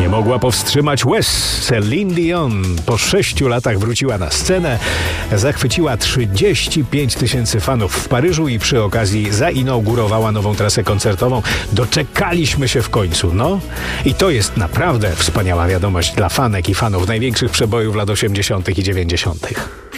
Nie mogła powstrzymać łez. Celine Dion po 6 latach wróciła na scenę, zachwyciła 35 000 fanów w Paryżu i przy okazji zainaugurowała nową trasę koncertową. Doczekaliśmy się w końcu, no. I to jest naprawdę wspaniała wiadomość dla fanek i fanów największych przebojów lat 80. i 90.